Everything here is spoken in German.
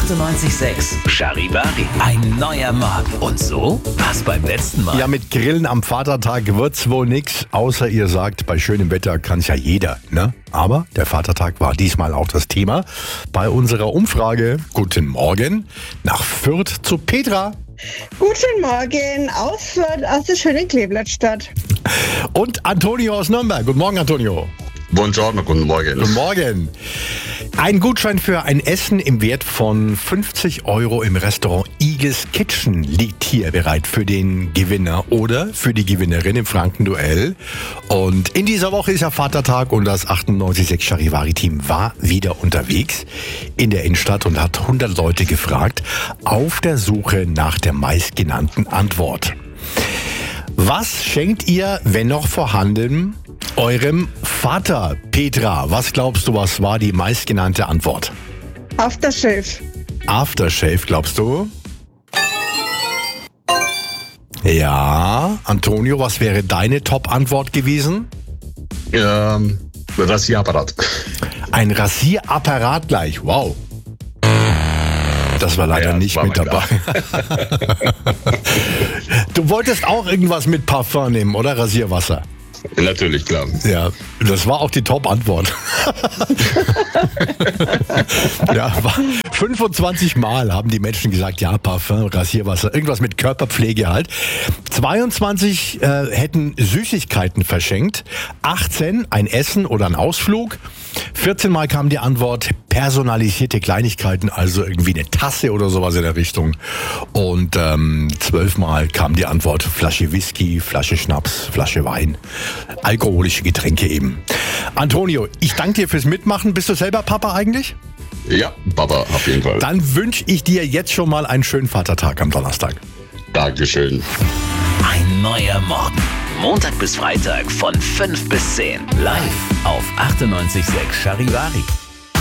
98.6 Charivari. Ein neuer Morgen. Und so war's beim letzten Mal. Ja, mit Grillen am Vatertag wird's wohl nix, außer ihr sagt, bei schönem Wetter kann's ja jeder, ne? Aber der Vatertag war diesmal auch das Thema bei unserer Umfrage. Guten Morgen nach Fürth zu Petra. Guten Morgen aus Fürth, aus der schönen Kleeblattstadt. Und Antonio aus Nürnberg. Guten Morgen, Antonio. Buongiorno, guten Morgen. Guten Morgen. Ein Gutschein für ein Essen im Wert von 50 € im Restaurant Igles Kitchen liegt hier bereit für den Gewinner oder für die Gewinnerin im Frankenduell. Und in dieser Woche ist ja Vatertag und das 98.6 Charivari-Team war wieder unterwegs in der Innenstadt und hat 100 Leute gefragt auf der Suche nach der meistgenannten Antwort. Was schenkt ihr, wenn noch vorhanden, eurem Vater? Petra, was glaubst du, was war die meistgenannte Antwort? Aftershave. Aftershave, glaubst du? Ja. Antonio, was wäre deine Top-Antwort gewesen? Rasierapparat. Ein Rasierapparat gleich, wow. Das war leider nicht war mit dabei. Du wolltest auch irgendwas mit Parfum nehmen, oder? Rasierwasser. Natürlich, klar. Ja, das war auch die Top-Antwort. Ja, 25 Mal haben die Menschen gesagt, ja, Parfum, Rasierwasser, irgendwas mit Körperpflege halt. 22 hätten Süßigkeiten verschenkt, 18 ein Essen oder ein Ausflug, 14 Mal kam die Antwort personalisierte Kleinigkeiten, also irgendwie eine Tasse oder sowas in der Richtung. Und 12 Mal kam die Antwort Flasche Whisky, Flasche Schnaps, Flasche Wein, alkoholische Getränke eben. Antonio, ich danke dir fürs Mitmachen. Bist du selber Papa eigentlich? Ja, Papa, auf jeden Fall. Dann wünsche ich dir jetzt schon mal einen schönen Vatertag am Donnerstag. Dankeschön. Ein neuer Morgen. Montag bis Freitag von 5 bis 10. Live auf 98.6 Charivari.